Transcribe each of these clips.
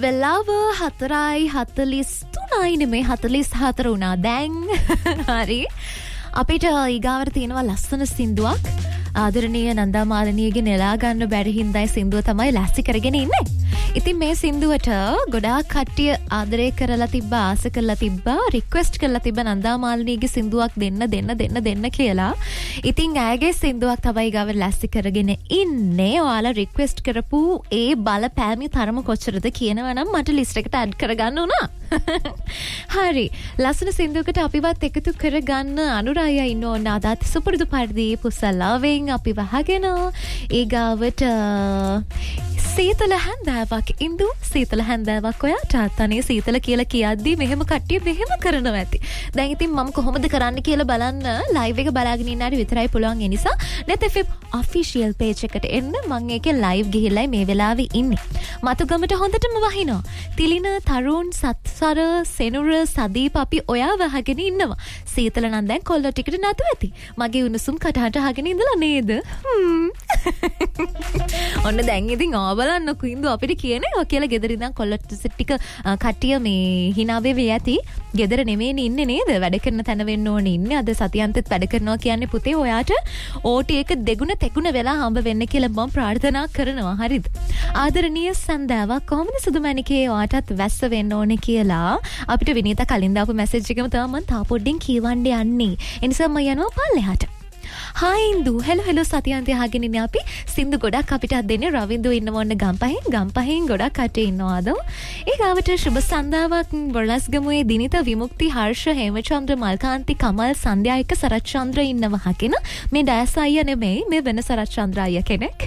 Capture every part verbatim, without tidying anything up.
වෙලාව හතරයි හතලිස් තුනයි නෙමේ හතලිස් හතර වුණා දැන්. හරි. අපිට ඊගාවට තියෙනවා ලස්සන සින්දුවක්. ආදරණීය නන්දා මාලනියගේ නෙලා ගන්න බැරි හින්දායි සින්දුව තමයි ලෑස්ති කරගෙන ඉන්නේ. ඉතින් මේ සින්දුවට ගොඩාක් කට්ටිය ආදරය කරලා තිබ්බා, ආස කරලා තිබ්බා, රික්වෙස්ට් කරලා තිබ්බා නන්දා මාලනියගේ සින්දුවක් දෙන්න දෙන්න දෙන්න දෙන්න කියලා. ඉතින් ඇයගේ සින්දුවක් තමයි ඊගාවට ලෑස්ති කරගෙන ඉන්නේ. ඔයාලා රික්වෙස්ට් කරපු ඒ බලපෑමේ තරම කොච්චරද කියනවනම් මට ලිස්ට් එකට ඇඩ් කරගන්න උනා. හරි. ලස්සන සින්දුවකට අපිවත් එකතු කරගන්න අනුරාය ඉන්න ඕන. අදත් සුපුරුදු පරිදි පුසලාවෙන් අපි වහගෙන ඊගාවට සීතල හැන්දෑවක් ඉඳු සීතල හැන්දෑවක් ඔයාට අනේ සීතල කියලා කියද්දි මෙහෙම කට්ටිය මෙහෙම කරනවා ඇති. දැන් ඉතින් මම කොහොමද කරන්න කියලා බලන්න ලයිව් එක බලාගෙන ඉන්න හරි විතරයි පුළුවන්. ඒ නිසා net f m official page එකට එන්න. මම ඒකේ ලයිව් ගිහිල්ලා මේ වෙලාවේ ඉන්නේ. මතුගමට හොඳටම වහිනවා. තිලින තරුණ සත්සර සෙනුර සදීප අපි ඔයා වහගෙන ඉන්නවා. සීතල නම් දැන් කොල්ල ටිකට නතු ඇති. මගේ උණුසුම් කටහඬ අහගෙන ඉඳලා නේද? හ්ම්. ඔන්න දැන් ඉතින් බලන්නකෝ ඉඳු අපිට කියන්නේ ඔය කියලා ගෙදර ඉඳන් කොල්ලොත් ටික කට්ටිය මේ හිනාවේ වෙ ඇති. ගෙදර නෙමෙයිනේ ඉන්නේ නේද? වැඩ කරන තැන වෙන්න ඕනේ ඉන්නේ. අද සතියන්තෙත් වැඩ කරනවා කියන්නේ පුතේ ඔයාට ඕටි එක දෙගුණ තෙගුණ වෙලා හම්බ වෙන්න කියලා මම ප්‍රාර්ථනා කරනවා. හරිද? ආදරණීය සන්දාවක් කොහොමද සුදුමැණිකේ ඔයාටත් වැස්ස වෙන්න ඕනේ කියලා අපිට විනීතා කලින් දාපු මැසේජ් එකම තමයි මම තා පොඩ්ඩෙන් කියවන්න යන්නේ. ඒ නිසා මම යනවා පල්ලෙහාට. හායි ඉන්දු හෙලෝ හෙලෝ සතියන්තය අහගෙන ඉන්නේ අපි. සින්දු ගොඩක් අපිට දෙන්නේ. රවින්දු ඉන්නව ඔන්න ගම්පහෙන් ගම්පහෙන් ගොඩක් කටේ ඉන්නවාද. ඒ ගාවට සුබ සන්දාවක් බොරලස්ගමුවේ දිනිත විමුක්ති හර්ෂ හේමචන්ද්‍ර මල්කාන්ති කමල් සන්ධ්‍යා එක සරත් චන්ද්‍ර ඉන්නවා හකින. මේ ඩයස් අයියා නෙමෙයි මේ වෙන සරත් චන්ද්‍ර අයියා කෙනෙක්.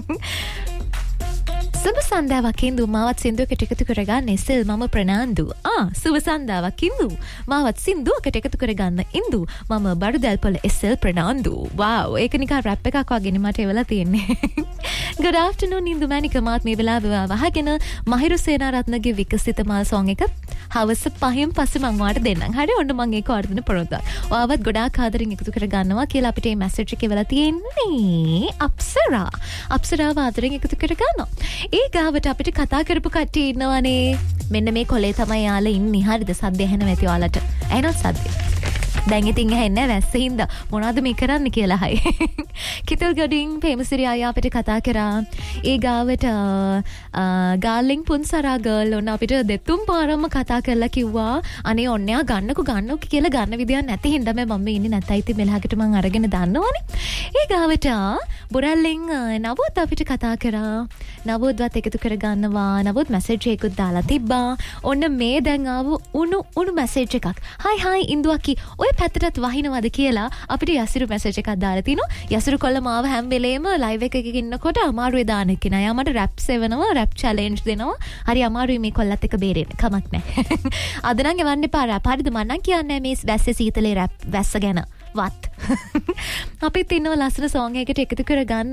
සුබ සන්දාවක් ඉඳු මාවත් සින්දුවකට එකතු කරගන්න එසෙල් මම ප්‍රනාන්දු. ආ සුබ සන්දාවක් ඉඳු මාවත් සින්දුවකට එකතු කරගන්න ඉඳු මම බඩුදැල්පොළ එසෙල් ප්‍රනාන්දු. වාව් ඒක නිකන් රැප් එකක් වගේ මට එවලා තියෙන්නේ. good afternoon ඉඳු මැනික මාත් මේ වෙලාව වහගෙන මහිරු සේනාරත්නගේ විකසිත මල් සොං එක හවස පහෙන් පස්සේ මම වාට දෙන්නම්. හරි ඔන්න මම ඒක වර්ධන පොරොන්දුවක්. ඔයාවත් ගොඩාක් ආදරෙන් එකතු කරගන්නවා කියලා අපිට මේ මැසේජ් එක එවලා තියෙන්නේ. අප්සරා අප්සරාව ආදරෙන් එකතු කරගන්නවා. ඒ ගාවට අපිට කතා කරපු කට්ටිය ඉන්නවනේ. මෙන්න මේ කොලේ තමයි යාලා ඉන්නේ. හරිද? සද්ද ඇහෙනවා ඇති ඔයාලට. ඇහෙනවද සද්ද? දැන් ඉතින් ඇහෙන්නේ නැහැ වැස්සේ හින්දා. මොනවද මේ කරන්න කියලා හයි. කිතල් ගඩින් ප්‍රේමසිරි අයියා අපිට කතා කරා. ඒ ගාවට ගාල්ලින් පුන්සරා ගර්ල් ඔන්න අපිට දෙතුන් පාරම කතා කරලා කිව්වා අනේ ඔන්නයා ගන්නකෝ ගන්නකෝ කියලා ගන්න විදියක් නැති හින්දා මම මම ඉන්නේ නැතයි ඉතින් මෙලහකට මම අරගෙන දන්නවනේ. ඒ ගාවට බොරල්ලෙන් නවොත් අපිට කතා කරා. නවොත්වත් එකතු කරගන්නවා. නවොත් මැසේජ් එකකුත් දාලා තිබ්බා. ඔන්න මේ දැන් ආව උණු උණු මැසේජ් එකක්. හයි හයි ඉන්දුවකි ඔය පැත්තටත් වහිනවද කියලා අපිට යසිරු මැසේජ් එකක් දාලා තිනවා. යසිරු කොල්ල මාව හැම වෙලේම ලයිව් එකක ඉන්නකොට අමාරුවේ දාන එක්ක නෑ. යා මට රැප් සෙවනවා, රැප් චැලෙන්ජ් දෙනවා. හරි අමාරුයි මේ කොල්ලත් එක්ක බේරෙන්න. කමක් නෑ. අද නම් එවන්න එපා රැප්. හරිද? මම නම් කියන්නේ මේ වැස්සේ සීතලේ රැප් වැස්ස ගැන. වත් අපිත් ඉන්නවා ලස්සන සෝං එකකට එකතු කරගන්න.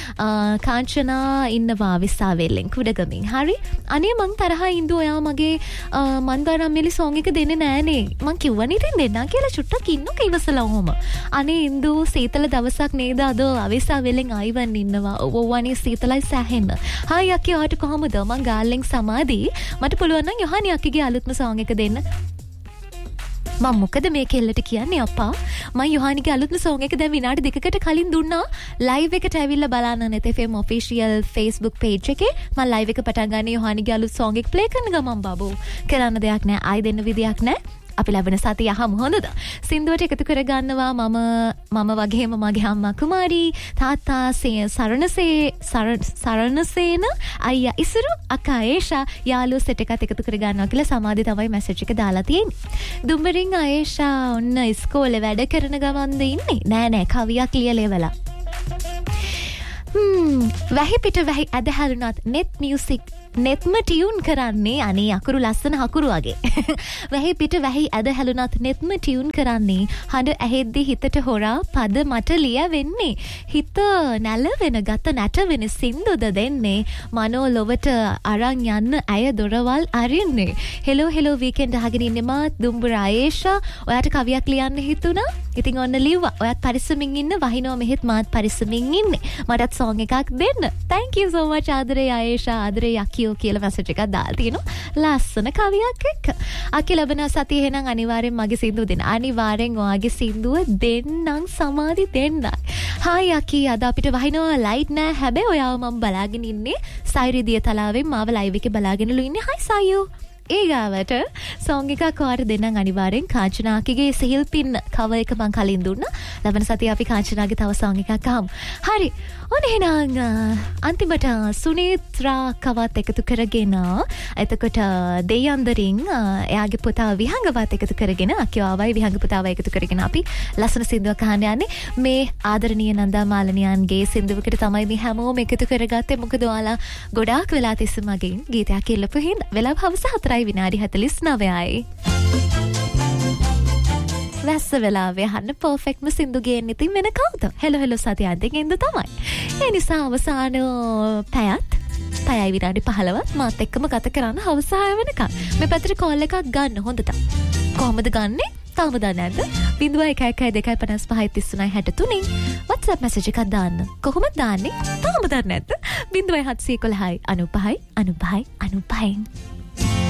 කාංචනා ඉන්නවා විස්සාවෙල්ලෙන් කුඩගමින්. හරි අනේ මං තරහා ඉඳු ඔයා මගේ මන්දාරම්මෙලි සෝං එක දෙන්නේ නෑනේ. මං කිව්වනේ ඉතින් දෙන්නා කියලා චුට්ටක් ඉන්නකෝ ඉවසලා ඔහොම. අනේ ඉඳු සීතල දවසක් නේද අද අවිස්සාවෙල්ලෙන් ආයිවන් ඉන්නවා. ඔව් අනේ සීතලයි සෑහෙන්න. හායි අක්කී ඔයාට කොහමද? මං ගාල්ලෙන් සමාදී. මට පුළුවන් නම් යොහානි අක්කීගේ අලුත්ම සෝං එක දෙන්න. මම මොකද මේ කෙල්ලට කියන්නේ අප්පා? මම යොහානිගේ අලුත්ම සෝං එක දැන් විනාඩි දෙකකට කලින් දුන්නා. ලයිව් එකට ඇවිල්ලා බලන්න net f m official Facebook page එකේ. මම ලයිව් එක පටන් ගන්න යොහානිගේ අලුත් සෝං එක ප්ලේ කරන ගමන් බබෝ. කරන්න දෙයක් නැහැ. ආයි දෙන්න විදියක් නැහැ. අපි ලැබෙන සතිය අහමු හොඳද? සින්දුවට එකතු කරගන්නවා මම මම වගේම මගේ අම්මා කුමාරී තාත්තා සරණසේ සරණසේන අයියා ඉසුරු අක්කා ඒෂා යාළුවෝ සෙට් එකත් එකතු කරගන්නවා කියලා සමාධි තමයි මැසේජ් එක දාලා තියෙන්නේ. දුම්බරින් ආයේෂා ඔන්න ඉස්කෝලේ වැඩ කරන ගමන්ද ඉන්නේ. නෑ නෑ කවියක් ලියලා එවලා. හ්ම් වැහි පිට වැහි ඇදහැරුණත් net music netම ටියුන් කරන්නේ අනේ අකුරු ලස්සන හකුරු වගේ. වැහි පිට වැහි ඇද හැලුණත් netම ටියුන් කරන්නේ හඬ ඇහෙද්දි හිතට හොරා පද මට ලියවෙන්නේ. හිත නැලවෙන ගත නැටවෙන සින්දුද දෙන්නේ මනෝ ලොවට අරන් යන්න ඇය දොරවල් අරින්නේ. හෙලෝ හෙලෝ වීකෙන්ඩ් අහගෙන ඉන්නේ මාත් දුම්බර ආයේෂා. ඔයාට කවියක් ලියන්න හිතුණා? ඉතින් ඔන්න ලිව්වා. ඔයාත් පරිස්සමින් ඉන්න වහිනවා මෙහෙත් මාත් පරිස්සමින් ඉන්නේ. මටත් සෝං එකක් දෙන්න. thank you so much ආදරේ ආයේෂා ආදරේ යකි you කියලා මැසේජ් එකක් දාලා තිනවා. ලස්සන කවියක් එක්ක. අකි ලැබෙන සතිය එහෙනම් අනිවාර්යෙන් මගේ සින්දුව දෙන්න. අනිවාර්යෙන් ඔයාගේ සින්දුව දෙන්නම් සමාධි දෙන්නයි. හායි අකි අද අපිට වහිනවා ලයිට් නෑ. හැබැයි ඔයාව මම බලාගෙන ඉන්නේ සයිරිදිය තලාවෙන් මාව ලයිව් එකේ බලාගෙනලු ඉන්නේ. හයි සයෝ. ඒ ගාවට සෝංග එකක් ඔයාට දෙන්නම් අනිවාර්යෙන්. කාංචනාකිගේ සිහිල් පින් කවර් එක මං කලින් දුන්නා. ලබන සතිය අපි කාංචනාගේ තව සෝංග එකක් අහමු. හරි. ඔන්න එහෙනම් අන්තිමට සුනේත්‍රා කවත් එකතු කරගෙන එතකොට දෙයන්දරින් එයාගේ පුතා විහංගවත් එකතු කරගෙන අකියාවයි විහංග පුතාවයි එකතු කරගෙන අපි ලස්සන සින්දුවක් අහන්න යන්නේ. මේ ආදරණීය නන්දා මාලනියන්ගේ සින්දුවකට තමයි මේ හැමෝම එකතු කරගත්තේ. මොකද ඔයාලා ගොඩාක් වෙලා තිස්ස මගෙන් ගීතයක් ඉල්ලපු හින්දා. වෙලාව හවස හතරයි විනාඩි හතළිස් නවයයි. වැස්ස වෙලාවේ අහන්න පර්ෆෙක්ට්ම සින්දු ගේන්න ඉතින් වෙන කවුද? හෙලෝ හෙලෝ සතිය අන්තිමේ ඉඳ තමයි. ඒ නිසා අවසාන පැයත් පැයයි විනාඩි පහළොවත් මාත් එක්කම ගත කරන්න හවස හය වෙනකම්. මේ පැත්තට කෝල් එකක් ගන්න හොඳට. කොහොමද ගන්නෙ? තාම දන්නේ නැද්ද? ज़ीरो एक एक दो पाँच पाँच तीस नौ आठ තුنين WhatsApp message එකක් දාන්න. කොහොමද දාන්නේ? තාම දන්නේ නැද්ද? ज़ीरो सात एक एक नौ नौ नौ नौ नौ